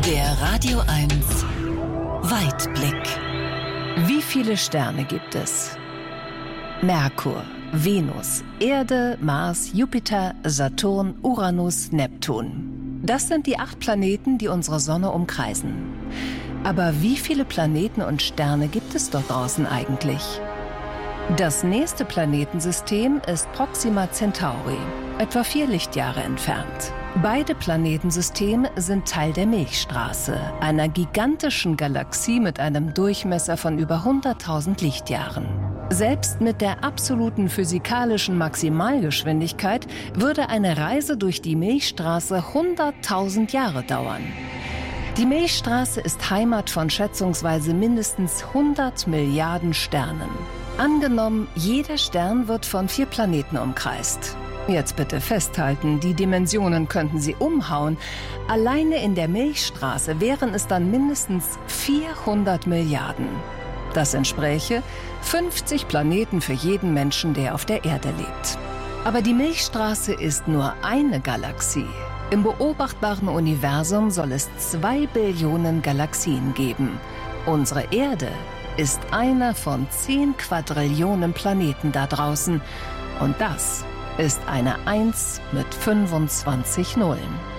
Der Radio 1 Weitblick. Wie viele Sterne gibt es? Merkur, Venus, Erde, Mars, Jupiter, Saturn, Uranus, Neptun. Das sind die 8 Planeten, die unsere Sonne umkreisen. Aber wie viele Planeten und Sterne gibt es dort draußen eigentlich? Das nächste Planetensystem ist Proxima Centauri, etwa 4 Lichtjahre entfernt. Beide Planetensysteme sind Teil der Milchstraße, einer gigantischen Galaxie mit einem Durchmesser von über 100.000 Lichtjahren. Selbst mit der absoluten physikalischen Maximalgeschwindigkeit würde eine Reise durch die Milchstraße 100.000 Jahre dauern. Die Milchstraße ist Heimat von schätzungsweise mindestens 100 Milliarden Sternen. Angenommen, jeder Stern wird von 4 Planeten umkreist. Jetzt bitte festhalten, die Dimensionen könnten Sie umhauen. Alleine in der Milchstraße wären es dann mindestens 400 Milliarden. Das entspräche 50 Planeten für jeden Menschen, der auf der Erde lebt. Aber die Milchstraße ist nur eine Galaxie. Im beobachtbaren Universum soll es 2 Billionen Galaxien geben. Unsere Erde ist einer von 10 Quadrillionen Planeten da draußen. Und das ist eine 1 mit 25 Nullen.